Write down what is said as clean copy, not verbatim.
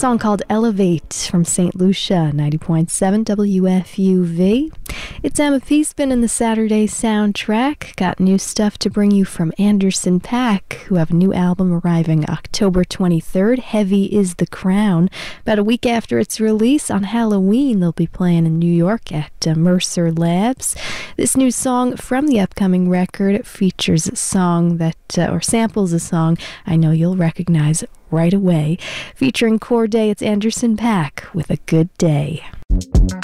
song called Elevate from St. Lucia, 90.7 WFUV. It's Emma Peaceman in the Saturday soundtrack. Got new stuff to bring you from Anderson .Paak, who have a new album arriving October 23rd. Heavy is the Crown. About a week after its release, on Halloween, they'll be playing in New York at Mercer Labs. This new song from the upcoming record features a song that, or samples a song I know you'll recognize right away. Featuring Corday, it's Anderson .Paak with A Good Day.